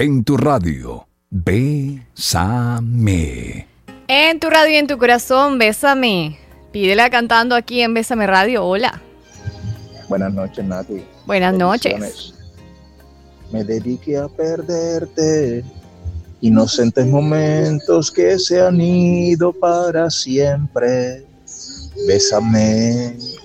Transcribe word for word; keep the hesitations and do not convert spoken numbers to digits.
En tu radio, Bésame. En tu radio y en tu corazón, Bésame. Pídela cantando aquí en Bésame Radio. Hola. Buenas noches, Nati. Buenas noches. Me dediqué a perderte, inocentes momentos que se han ido para siempre. Bésame,